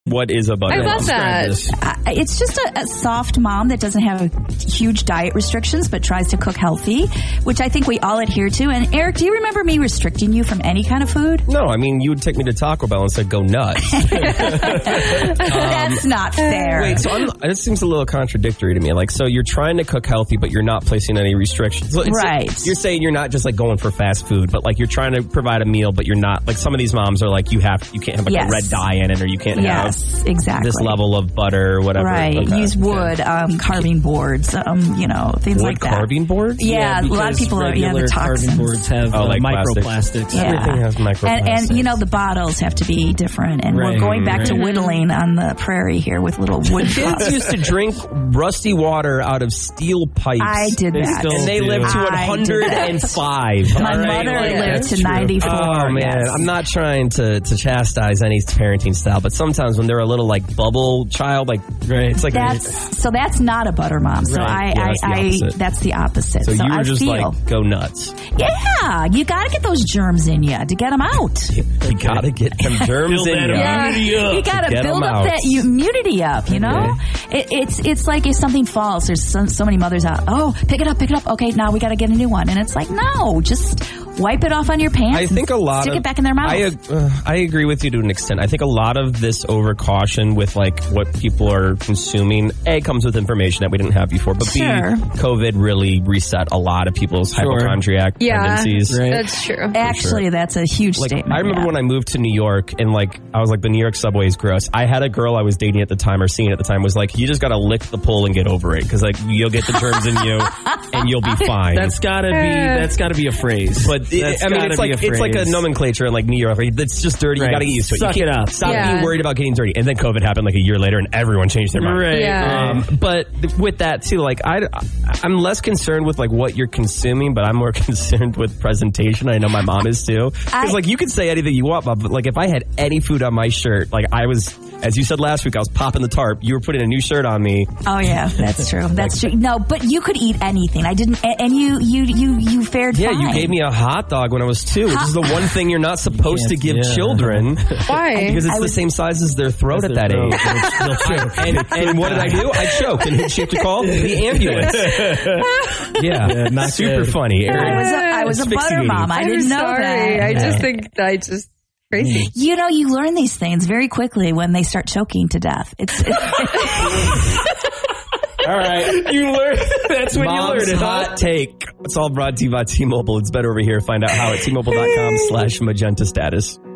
What is a butter I mom? love that. It's just a soft mom that doesn't have huge diet restrictions, but tries to cook healthy, which I think we all adhere to. And Eric, do you remember me restricting you from any kind of food? No, I mean, you would take me to Taco Bell and said, go nuts. That's not fair. Wait, so this seems a little contradictory to me. Like, so you're trying to cook healthy, but you're not placing any restrictions. So right. You're saying you're not just like going for fast food, but like you're trying to provide a meal, but you're not, like some of these moms are like, you can't have like a red dye in it, or you can't have exactly. this level of butter or whatever. Right. Okay. Use wood, carving boards, things like that. Carving boards? Yeah, a lot of people are, the toxins. Carving boards have like microplastics. Yeah. Everything has microplastics. And the bottles have to be different. And we're going back to whittling on the prairie here with little wood cups. Kids used to drink rusty water out of steel pipes. I did that. And they lived to 105. My mother lived to 94. Oh, man. Yes. I'm not trying to chastise any parenting style, but sometimes when they're a little like bubble child, it's like that's not a butter mom. So that's the opposite. So you were I just feel, like, go nuts. Yeah, you got to get those germs in you to get them out. You got to get them germs in you. You got to build up that immunity up, you know? It's like if something falls, there's so many mothers out, pick it up. Okay, now we got to get a new one. And it's like, no, just wipe it off on your pants. I think stick it back in their mouth. I agree with you to an extent. I think a lot of this overcaution with like what people are consuming, A, comes with information that we didn't have before, but B, COVID really reset a lot of people's hypochondriac tendencies. Right. That's true. Actually, that's a huge statement. I remember when I moved to New York and I was like, the New York subway is gross. I had a girl I was dating at the time or seeing at the time was like, you just got to lick the pole and get over it, because like you'll get the germs in you and you'll be fine. That's gotta be a phrase. But it's like a nomenclature in like New York. It's just dirty. You got to get used to it. Suck it up. Stop being worried about getting dirty. And then COVID happened like a year later, and everyone changed their mind. Right. Yeah. But with that too, like I'm less concerned with like what you're consuming, but I'm more concerned with presentation. I know my mom is too. Because like you can say anything you want, but like if I had any food on my shirt, like I was, as you said last week, I was popping the tarp. You were putting a new shirt on me. Oh yeah, that's true. That's true. No, but you could eat anything. I didn't, and you fared fine. Yeah, you gave me a hot dog when I was 2, which is the one thing you're not supposed to give children. Why? Because it's the same size as their throat at that age. And what did I do? I choked. And who'd she have to call? The ambulance. Not super funny. I was a butter mom. I didn't know that. I just crazy. You know, you learn these things very quickly when they start choking to death. It's all right. You learn. That's when you learn it. Hot take. It's all brought to you by T-Mobile. It's better over here. Find out how at T-Mobile.com/magenta status.